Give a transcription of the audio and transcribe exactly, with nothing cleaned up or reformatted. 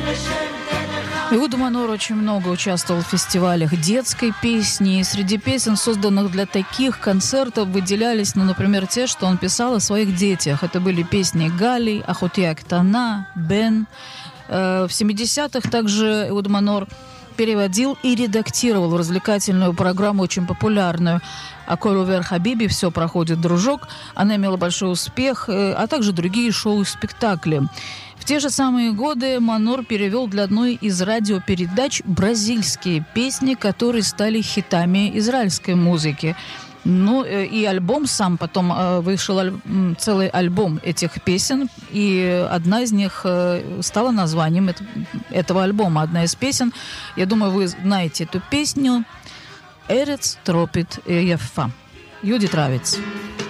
Иуда Манор очень много участвовал в фестивалях детской песни. И среди песен, созданных для таких концертов, выделялись, ну, например, те, что он писал о своих детях. Это были песни «Гали», «Ахути Актана», «Бен». В семидесятых также Иуда Манор переводил и редактировал развлекательную программу, очень популярную «Аколь увер Хабиби», «Все проходит, дружок». Она имела большой успех, а также другие шоу и спектакли. В те же самые годы Манор перевел для одной из радиопередач бразильские песни, которые стали хитами израильской музыки. Ну, и альбом сам, потом вышел аль- целый альбом этих песен, и одна из них стала названием этого альбома. Одна из песен, я думаю, вы знаете эту песню, «Эрец тропит Яффа», Юдит Равиц.